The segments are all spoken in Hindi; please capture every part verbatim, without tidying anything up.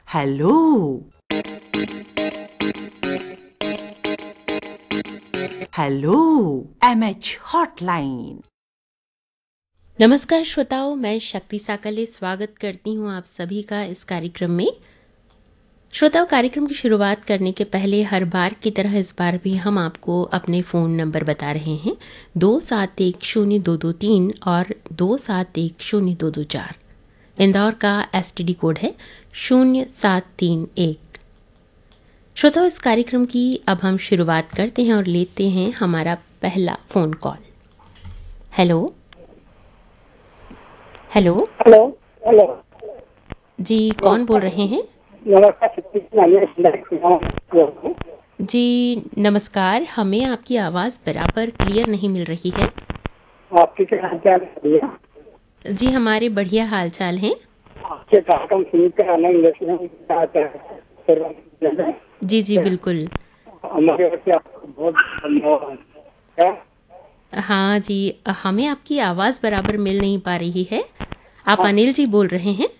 Hello. Hello M H hotline. नमस्कार श्रोताओं, मैं शक्ति साकले स्वागत करती हूँ आप सभी का इस कार्यक्रम में। श्रोताओं, कार्यक्रम की शुरुआत करने के पहले हर बार की तरह इस बार भी हम आपको अपने फ़ोन नंबर बता रहे हैं, दो सात एक शून्य दो दो तीन और दो सात एक शून्य दो दो चार। इंदौर का एस टी डी कोड है शून्य सात तीन एक। श्रोताओं, इस कार्यक्रम की अब हम शुरुआत करते हैं और लेते हैं हमारा पहला phone call. Hello hello hello hello जी, कौन बोल रहे हैं? नमस्कार। जी नमस्कार, हमें आपकी आवाज़ बराबर क्लियर नहीं मिल रही है। आपके क्या हाल चाल है भैया? जी हमारे बढ़िया हाल चाल हैं। आपके कार्यक्रम सुनकर आनंद आता है। जी जी बिल्कुल। हमारे ओर से आपको बहुत धन्यवाद। क्या? हाँ जी, हमें आपकी आवाज़ बराबर मिल नहीं पा रही है। आप अनिल जी बोल रहे हैं?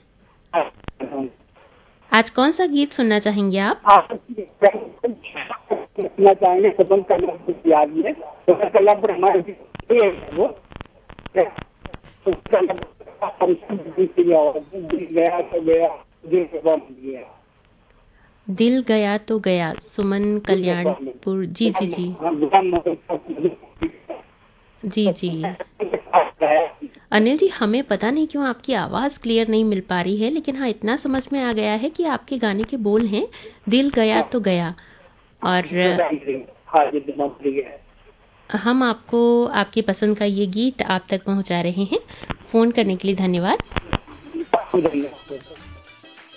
आज कौन सा गीत सुनना चाहेंगे आप? आप सुनना चाहेंगे खत्म करना कुछ याद है तो कला पर हमारे वो गया तो गया दिल के बम गया। दिल गया तो गया, सुमन कल्याणपुर। जी जी जी जी जी अनिल जी, हमें पता नहीं क्यों आपकी आवाज़ क्लियर नहीं मिल पा रही है, लेकिन हाँ इतना समझ में आ गया है कि आपके गाने के बोल हैं दिल गया तो गया। और हम आपको आपकी पसंद का ये गीत आप तक पहुंचा रहे हैं। फ़ोन करने के लिए धन्यवाद।